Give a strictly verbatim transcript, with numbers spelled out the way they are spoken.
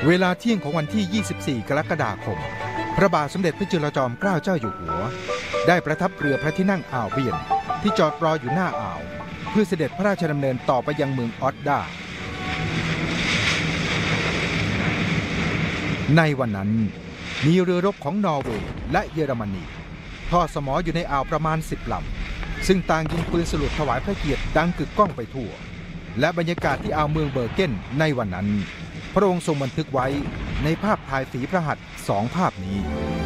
เวลาเที่ยงของวันที่ ยี่สิบสี่ กรกฎาคม พระบาทสมเด็จพระจุลจอมเกล้าเจ้าอยู่หัวได้ประทับเรือพระที่นั่งอ่าวเบียนที่จอดรออยู่หน้าอ่าวเพื่อเสด็จพระราชดำเนินต่อไปยังเมืองออสดาในวันนั้นมีเรือรบของนอร์เวย์และเยอรมนีทอดสมออยู่ในอ่าวประมาณสิบลำซึ่งต่างยิงปืนสลุดถวายพระเกียรติดังกึกก้องไปทั่วและบรรยากาศที่อ่าวเมืองเบอร์เกนในวันนั้นพระองค์ทรงบันทึกไว้ในภาพถ่ายฝีพระหัตถ์สองภาพนี้